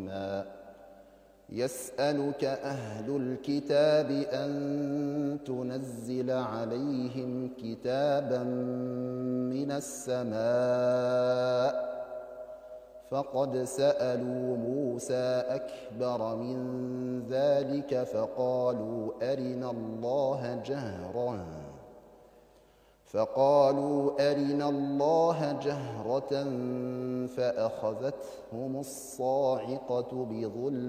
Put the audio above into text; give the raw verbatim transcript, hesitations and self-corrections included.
عظيما يسألك أهل الكتاب أن تنزل عليهم كتابا من السماء فقد سألوا موسى أكبر من ذلك فقالوا أرنا الله جهرا فقالوا أرنا الله جهرة فأخذتهم الصاعقة بظلم